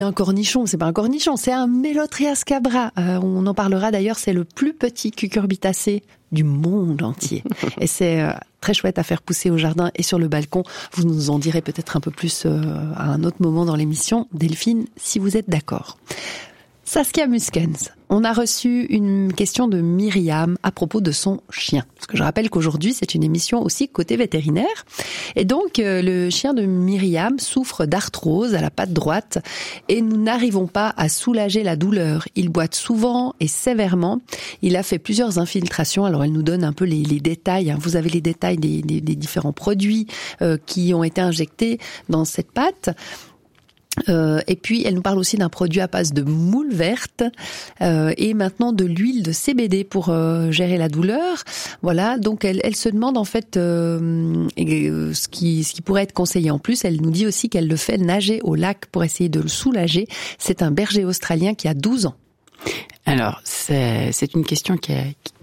Un cornichon, c'est pas un cornichon, c'est un Mélothria scabra. On en parlera d'ailleurs, c'est le plus petit cucurbitacé du monde entier. Et c'est très chouette à faire pousser au jardin et sur le balcon. Vous nous en direz peut-être un peu plus à un autre moment dans l'émission, Delphine, si vous êtes d'accord. Saskia Muskens, on a reçu une question de Myriam à propos de son chien. Parce que je rappelle qu'aujourd'hui, c'est une émission aussi côté vétérinaire. Et donc, le chien de Myriam souffre d'arthrose à la patte droite et nous n'arrivons pas à soulager la douleur. Il boite souvent et sévèrement. Il a fait plusieurs infiltrations. Alors, elle nous donne un peu les détails. Vous avez les détails des différents produits qui ont été injectés dans cette patte. Et puis elle nous parle aussi d'un produit à base de moule verte et maintenant de l'huile de CBD pour gérer la douleur. Voilà, donc elle se demande en fait ce qui pourrait être conseillé en plus. Elle nous dit aussi qu'elle le fait nager au lac pour essayer de le soulager. C'est un berger australien qui a 12 ans. Alors c'est une question qui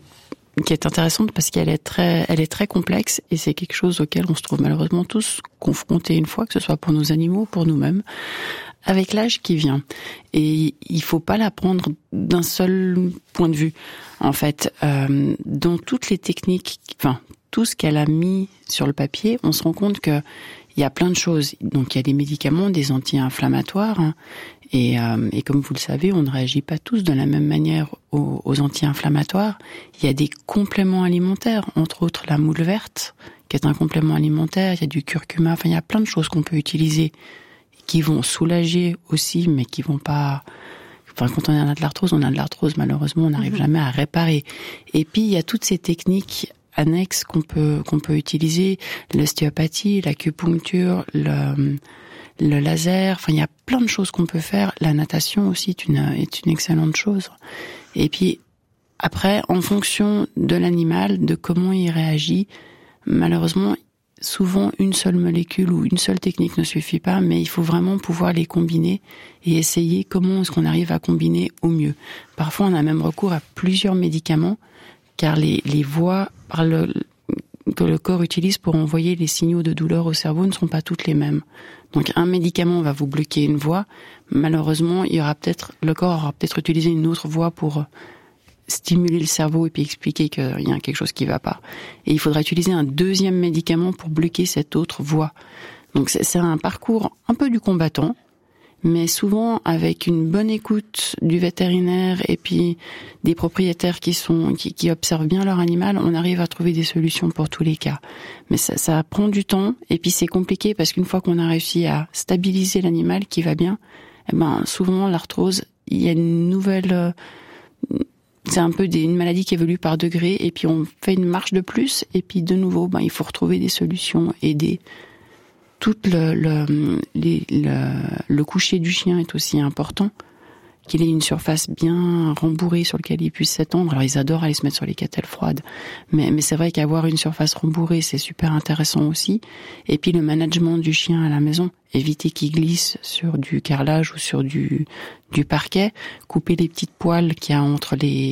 est intéressante parce qu'elle est très complexe et c'est quelque chose auquel on se trouve malheureusement tous confrontés une fois, que ce soit pour nos animaux, pour nous-mêmes, avec l'âge qui vient. Et il faut pas la prendre d'un seul point de vue. En fait, dans toutes les techniques, tout ce qu'elle a mis sur le papier, on se rend compte que il y a plein de choses. Donc il y a des médicaments, des anti-inflammatoires, hein, et comme vous le savez, on ne réagit pas tous de la même manière aux anti-inflammatoires. Il y a des compléments alimentaires, entre autres la moule verte, qui est un complément alimentaire. Il y a du curcuma. Il y a plein de choses qu'on peut utiliser qui vont soulager aussi, mais qui vont pas. Quand on a de l'arthrose, malheureusement, on n'arrive jamais à réparer. Et puis il y a toutes ces techniques annexes qu'on peut utiliser, l'ostéopathie, l'acupuncture, le laser, il y a plein de choses qu'on peut faire. La natation aussi est une excellente chose. Et puis après, en fonction de l'animal, de comment il réagit, malheureusement, souvent une seule molécule ou une seule technique ne suffit pas, mais il faut vraiment pouvoir les combiner et essayer comment est-ce qu'on arrive à combiner au mieux. Parfois, on a même recours à plusieurs médicaments, car les voies que le corps utilise pour envoyer les signaux de douleur au cerveau ne sont pas toutes les mêmes. Donc un médicament va vous bloquer une voie, malheureusement le corps aura peut-être utilisé une autre voie pour stimuler le cerveau et puis expliquer qu'il y a quelque chose qui va pas. Et il faudra utiliser un deuxième médicament pour bloquer cette autre voie. Donc c'est un parcours un peu du combattant, mais souvent avec une bonne écoute du vétérinaire et puis des propriétaires qui observent bien leur animal, on arrive à trouver des solutions pour tous les cas. Mais ça prend du temps et puis c'est compliqué parce qu'une fois qu'on a réussi à stabiliser l'animal qui va bien, souvent l'arthrose, il y a une nouvelle, c'est un peu une maladie qui évolue par degrés et puis on fait une marche de plus et puis de nouveau, il faut retrouver des solutions, aider. Tout le coucher du chien est aussi important, qu'il ait une surface bien rembourrée sur laquelle il puisse s'étendre. Alors ils adorent aller se mettre sur les catelles froides, mais c'est vrai qu'avoir une surface rembourrée, c'est super intéressant aussi. Et puis le management du chien à la maison, éviter qu'il glisse sur du carrelage ou sur du parquet, couper les petites poils qu'il y a entre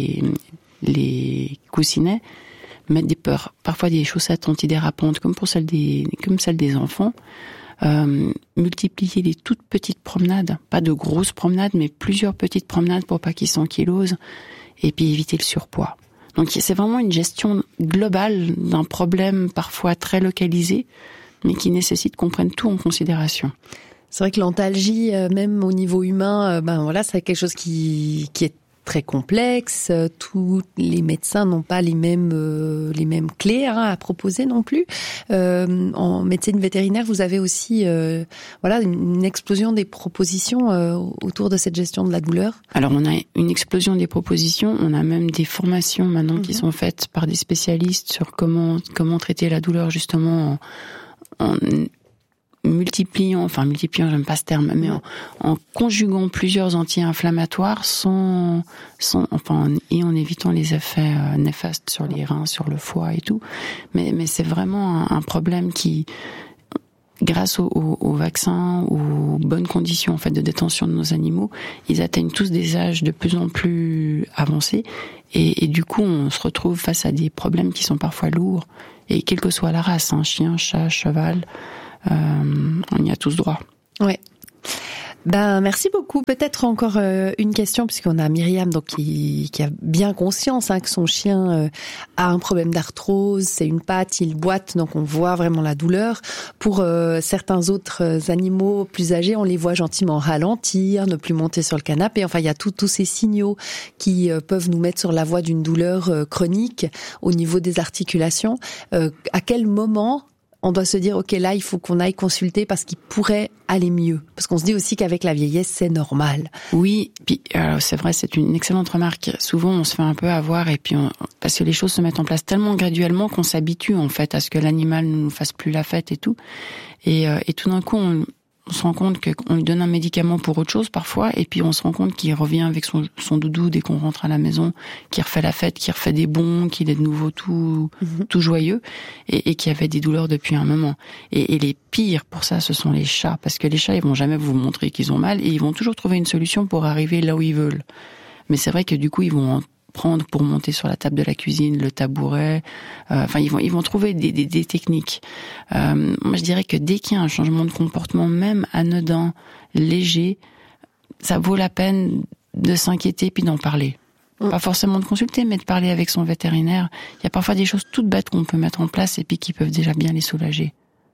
les coussinets, mettre parfois des chaussettes antidérapantes comme celles des enfants, multiplier les toutes petites promenades, pas de grosses promenades, mais plusieurs petites promenades pour pas qu'ils s'ankylosent, et puis éviter le surpoids. Donc c'est vraiment une gestion globale d'un problème parfois très localisé, mais qui nécessite qu'on prenne tout en considération. C'est vrai que l'antalgie, même au niveau humain, c'est quelque chose qui est très complexe. Tous les médecins n'ont pas les mêmes clés à proposer non plus. En médecine vétérinaire, vous avez aussi une explosion des propositions autour de cette gestion de la douleur. Alors on a une explosion des propositions, on a même des formations maintenant qui sont faites par des spécialistes sur comment traiter la douleur justement en multipliant, j'aime pas ce terme, mais en conjuguant plusieurs anti-inflammatoires et en évitant les effets néfastes sur les reins, sur le foie et tout. Mais c'est vraiment un problème qui, grâce aux vaccins, aux bonnes conditions en fait de détention de nos animaux, ils atteignent tous des âges de plus en plus avancés et du coup on se retrouve face à des problèmes qui sont parfois lourds et quelle que soit la race, chien, chat, cheval, on y a tous droit. Ouais. Merci beaucoup. Peut-être encore une question, puisqu'on a Myriam donc qui a bien conscience que son chien a un problème d'arthrose, c'est une patte, il boite, donc on voit vraiment la douleur. Pour certains autres animaux plus âgés, on les voit gentiment ralentir, ne plus monter sur le canapé. Enfin, il y a tous ces signaux qui peuvent nous mettre sur la voie d'une douleur chronique au niveau des articulations. À quel moment on doit se dire, ok, là, il faut qu'on aille consulter parce qu'il pourrait aller mieux. Parce qu'on se dit aussi qu'avec la vieillesse, c'est normal. Oui, puis c'est vrai, c'est une excellente remarque. Souvent, on se fait un peu avoir et puis parce que les choses se mettent en place tellement graduellement qu'on s'habitue en fait à ce que l'animal ne nous fasse plus la fête et tout. Et tout d'un coup, on se rend compte qu'on lui donne un médicament pour autre chose parfois, et puis on se rend compte qu'il revient avec son doudou dès qu'on rentre à la maison, qu'il refait la fête, qu'il refait des bonds, qu'il est de nouveau tout joyeux, et qu'il y avait des douleurs depuis un moment. Et les pires pour ça, ce sont les chats, parce que les chats, ils vont jamais vous montrer qu'ils ont mal, et ils vont toujours trouver une solution pour arriver là où ils veulent. Mais c'est vrai que du coup, ils vont prendre pour monter sur la table de la cuisine, le tabouret. Enfin, ils vont trouver des techniques. Moi, je dirais que dès qu'il y a un changement de comportement, même anodin, léger, ça vaut la peine de s'inquiéter puis d'en parler. Pas forcément de consulter, mais de parler avec son vétérinaire. Il y a parfois des choses toutes bêtes qu'on peut mettre en place et puis qui peuvent déjà bien les soulager.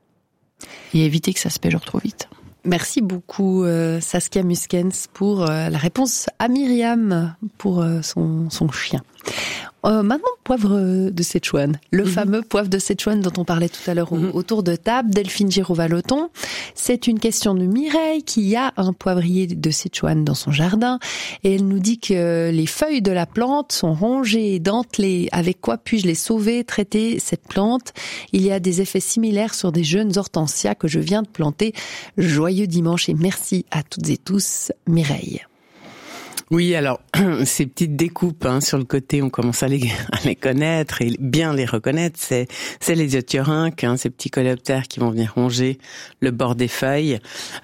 Et éviter que ça se pèjore trop vite. Merci beaucoup Saskia Muskens pour la réponse à Myriam pour son chien. Maintenant, poivre de Sichuan, le fameux poivre de Sichuan dont on parlait tout à l'heure autour de table, Delphine Giraud-Valoton. C'est une question de Mireille qui a un poivrier de Sichuan dans son jardin et elle nous dit que les feuilles de la plante sont rongées et dentelées. Avec quoi puis-je les sauver, traiter cette plante? Il y a des effets similaires sur des jeunes hortensias que je viens de planter. Joyeux dimanche et merci à toutes et tous, Mireille. Oui, alors ces petites découpes sur le côté, on commence à les connaître et bien les reconnaître. C'est les otiorynques, ces petits coléoptères qui vont venir ronger le bord des feuilles.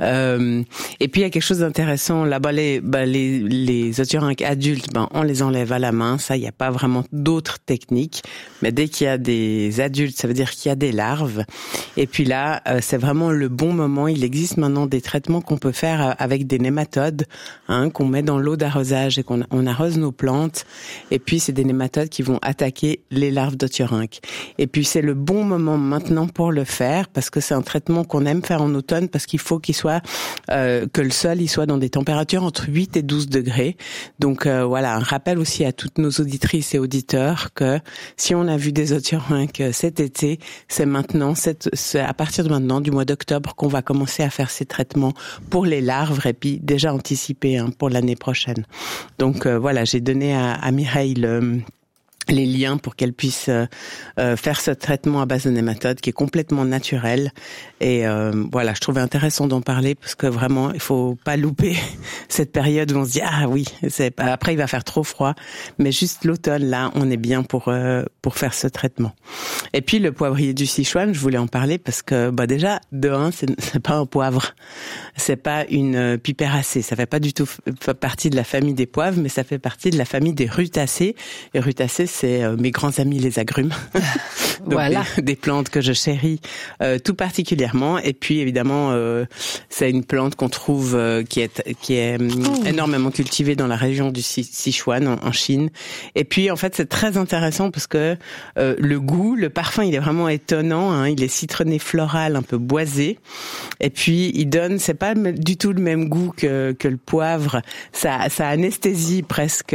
Et puis il y a quelque chose d'intéressant là-bas. Les otiorynques adultes, on les enlève à la main. Ça, il n'y a pas vraiment d'autres techniques. Mais dès qu'il y a des adultes, ça veut dire qu'il y a des larves. Et puis là, c'est vraiment le bon moment. Il existe maintenant des traitements qu'on peut faire avec des nématodes, qu'on met dans l'eau d'arrosage et qu'on arrose nos plantes. Et puis, c'est des nématodes qui vont attaquer les larves d'otiorynques. Et puis, c'est le bon moment maintenant pour le faire parce que c'est un traitement qu'on aime faire en automne parce qu'il faut qu'il soit, que le sol, il soit dans des températures entre 8 et 12 degrés. Donc, voilà, un rappel aussi à toutes nos auditrices et auditeurs que si on a vu des otiorynques cet été, c'est maintenant, c'est à partir de maintenant, du mois d'octobre, qu'on va commencer à faire ces traitements pour les larves et puis déjà anticiper pour l'année prochaine. Donc voilà, j'ai donné à Mireille les liens pour qu'elle puisse faire ce traitement à base de nématodes qui est complètement naturel. Et voilà, je trouvais intéressant d'en parler parce que vraiment, il faut pas louper cette période où on se dit ah oui, après il va faire trop froid, mais juste l'automne là, on est bien pour faire ce traitement. Et puis le poivrier du Sichuan, je voulais en parler parce que déjà de un, c'est pas un poivre, c'est pas une piperacée, ça fait pas du tout partie de la famille des poivres, mais ça fait partie de la famille des rutacées. Et rutacées, c'est mes grands amis les agrumes. Donc voilà. Des plantes que je chéris tout particulièrement. Et puis évidemment, c'est une plante qu'on trouve qui est énormément cultivée dans la région du Sichuan en Chine. Et puis en fait, c'est très intéressant parce que le goût, le parfum, il est vraiment étonnant. Il est citronné floral, un peu boisé. Et puis il donne, c'est pas du tout le même goût que le poivre. Ça anesthésie presque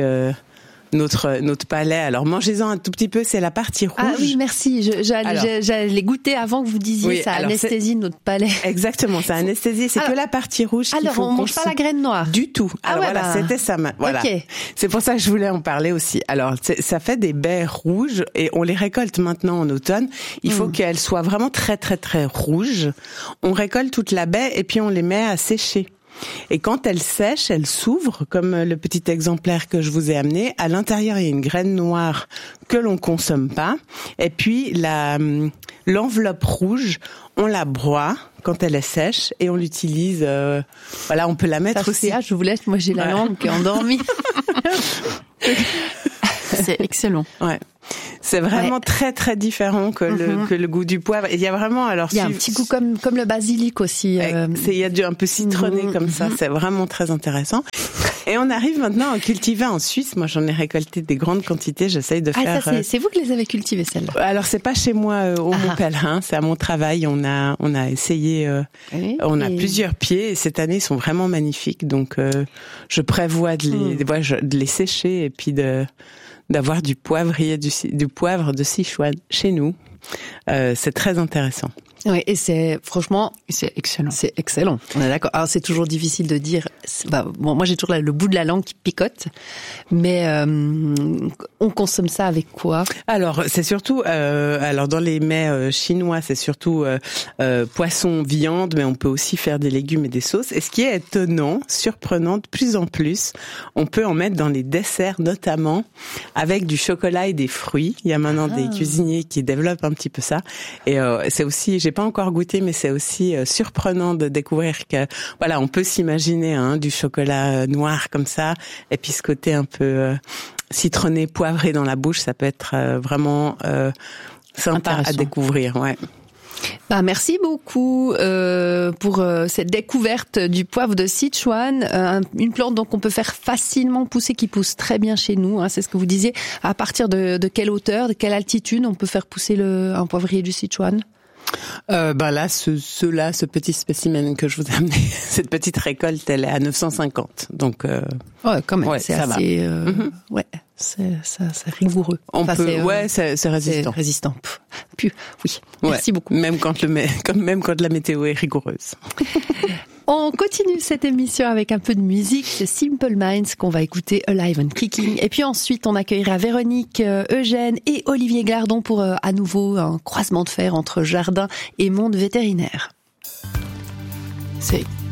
notre palais. Alors mangez-en un tout petit peu, c'est la partie rouge. Ah oui, merci. J'allais goûter avant que vous disiez oui, ça anesthésie notre palais. Exactement, ça anesthésie, c'est que la partie rouge qu'il faut. Alors on mange pas la graine noire du tout. Alors voilà, c'était ça. Voilà. Okay. C'est pour ça que je voulais en parler aussi. Alors ça fait des baies rouges et on les récolte maintenant en automne. Il faut qu'elles soient vraiment très très très rouges. On récolte toute la baie et puis on les met à sécher. Et quand elle sèche, elle s'ouvre, comme le petit exemplaire que je vous ai amené. À l'intérieur, il y a une graine noire que l'on consomme pas. Et puis, l'enveloppe rouge, on la broie quand elle est sèche et on l'utilise. Voilà, on peut la mettre aussi. Je vous laisse, moi j'ai la langue qui est endormie. C'est excellent. Ouais. C'est vraiment très très différent que le goût du poivre. Et il y a vraiment il y a un petit goût comme le basilic aussi. Il y a un peu citronné comme ça. C'est vraiment très intéressant. Et on arrive maintenant à cultiver en Suisse. Moi, j'en ai récolté des grandes quantités. J'essaye de faire. Ça, c'est vous qui les avez cultivées, celles-là. Alors, c'est pas chez moi au Mont Pèlerin. C'est à mon travail. On a essayé. On a plusieurs pieds. Et cette année, ils sont vraiment magnifiques. Donc, je prévois de les sécher et puis d'avoir du poivrier, du poivre de Sichuan chez nous. C'est très intéressant. Oui, et c'est excellent. C'est excellent. On est d'accord. Alors c'est toujours difficile de dire. Moi j'ai toujours le bout de la langue qui picote, mais on consomme ça avec quoi? Alors c'est surtout, dans les mets chinois, c'est surtout poisson, viande, mais on peut aussi faire des légumes et des sauces. Et ce qui est étonnant, surprenant, de plus en plus, on peut en mettre dans les desserts, notamment avec du chocolat et des fruits. Il y a maintenant des cuisiniers qui développent un petit peu ça, et c'est aussi, j'ai pas encore goûté, mais c'est aussi surprenant de découvrir que on peut s'imaginer du chocolat noir comme ça, et puis ce côté un peu citronné, poivré dans la bouche, ça peut être vraiment sympa à découvrir. Ouais. Merci beaucoup pour cette découverte du poivre de Sichuan, une plante donc on peut faire facilement pousser, qui pousse très bien chez nous, c'est ce que vous disiez. À partir de quelle hauteur, de quelle altitude on peut faire pousser un poivrier du Sichuan? Là, ce petit spécimen que je vous ai amené, cette petite récolte, elle est à 950. Donc, quand même, c'est ça assez, c'est rigoureux. C'est résistant. C'est résistant. Puis, oui. Merci beaucoup. Même quand la météo est rigoureuse. On continue cette émission avec un peu de musique. C'est Simple Minds qu'on va écouter, Alive and Kicking. Et puis ensuite, on accueillera Véronique, Eugène et Olivier Glardon pour à nouveau un croisement de fer entre jardin et monde vétérinaire. C'est